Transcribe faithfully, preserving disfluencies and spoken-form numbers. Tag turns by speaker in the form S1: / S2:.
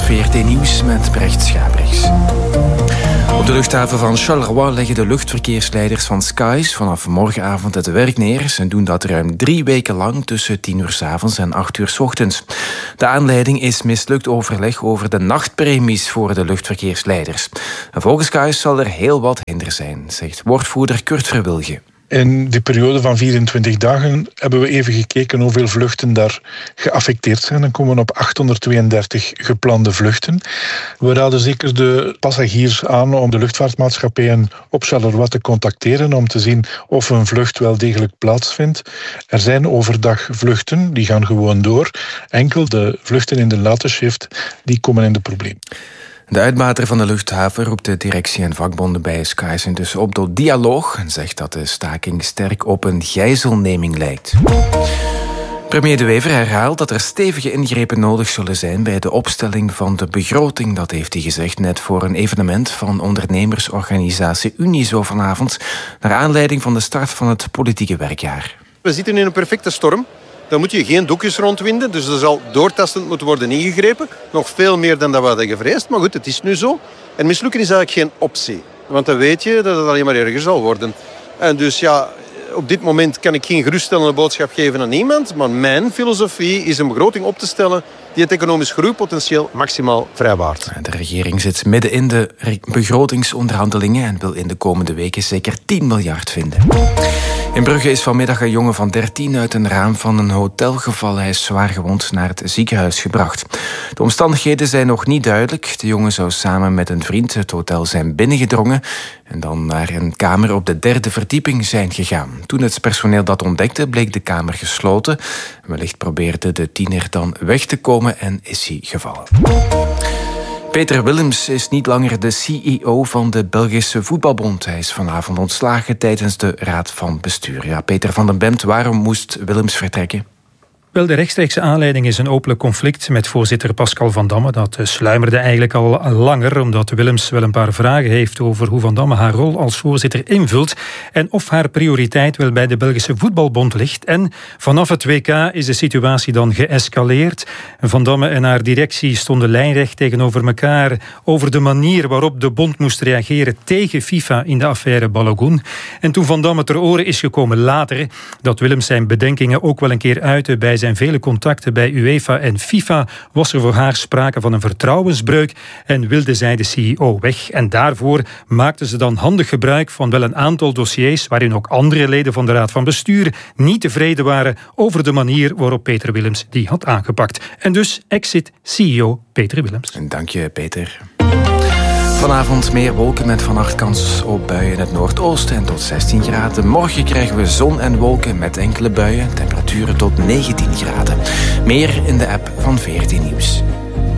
S1: V R T Nieuws met Brecht Schabrichs. Op de luchthaven van Charleroi leggen de luchtverkeersleiders van Skies vanaf morgenavond het werk neer. Ze doen dat ruim drie weken lang tussen tien uur 's avonds en acht uur 's ochtends. De aanleiding is mislukt overleg over de nachtpremies voor de luchtverkeersleiders. En volgens Skies zal er heel wat hinder zijn, zegt woordvoerder Kurt Verwilge.
S2: In die periode van vierentwintig dagen hebben we even gekeken hoeveel vluchten daar geaffecteerd zijn. Dan komen we op achthonderdtweeëndertig geplande vluchten. We raden zeker de passagiers aan om de luchtvaartmaatschappijen op Charleroi te contacteren om te zien of een vlucht wel degelijk plaatsvindt. Er zijn overdag vluchten, die gaan gewoon door. Enkel de vluchten in de late shift, die komen in de probleem.
S1: De uitbater van de luchthaven roept de directie en vakbonden bij Skies intussen op tot dialoog en zegt dat de staking sterk op een gijzelneming lijkt. Premier De Wever herhaalt dat er stevige ingrepen nodig zullen zijn bij de opstelling van de begroting. Dat heeft hij gezegd net voor een evenement van ondernemersorganisatie Unizo vanavond, naar aanleiding van de start van het politieke werkjaar.
S3: We zitten in een perfecte storm. Dan moet je geen doekjes rondwinden, dus er zal doortastend moeten worden ingegrepen. Nog veel meer dan dat we hadden gevreesd, maar goed, het is nu zo. En mislukken is eigenlijk geen optie, want dan weet je dat het alleen maar erger zal worden. En dus ja, op dit moment kan ik geen geruststellende boodschap geven aan niemand, maar mijn filosofie is een begroting op te stellen die het economisch groeipotentieel maximaal vrijwaart.
S1: De regering zit midden in de begrotingsonderhandelingen en wil in de komende weken zeker tien miljard vinden. In Brugge is vanmiddag een jongen van dertien uit een raam van een hotel gevallen. Hij is zwaar gewond naar het ziekenhuis gebracht. De omstandigheden zijn nog niet duidelijk. De jongen zou samen met een vriend het hotel zijn binnengedrongen en dan naar een kamer op de derde verdieping zijn gegaan. Toen het personeel dat ontdekte, bleek de kamer gesloten. Wellicht probeerde de tiener dan weg te komen en is hij gevallen. Peter Willems is niet langer de C E O van de Belgische Voetbalbond. Hij is vanavond ontslagen tijdens de Raad van Bestuur. Ja, Peter van den Bemt, waarom moest Willems vertrekken?
S4: Wel, de rechtstreekse aanleiding is een openlijk conflict met voorzitter Pascal Van Damme. Dat sluimerde eigenlijk al langer, omdat Willems wel een paar vragen heeft over hoe Van Damme haar rol als voorzitter invult en of haar prioriteit wel bij de Belgische Voetbalbond ligt. En vanaf het W K is de situatie dan geëscaleerd. Van Damme en haar directie stonden lijnrecht tegenover elkaar over de manier waarop de bond moest reageren tegen FIFA in de affaire Balogun. En toen Van Damme ter oren is gekomen later dat Willems zijn bedenkingen ook wel een keer uitte bij zijn en vele contacten bij UEFA en FIFA, was er voor haar sprake van een vertrouwensbreuk en wilde zij de C E O weg. En daarvoor maakte ze dan handig gebruik van wel een aantal dossiers waarin ook andere leden van de Raad van Bestuur niet tevreden waren over de manier waarop Peter Willems die had aangepakt. En dus exit C E O Peter Willems.
S1: Dank je, Peter. Vanavond meer wolken met vannacht kans op buien in het noordoosten en tot zestien graden. Morgen krijgen we zon en wolken met enkele buien. Temperaturen tot negentien graden. Meer in de app van V R T Nieuws.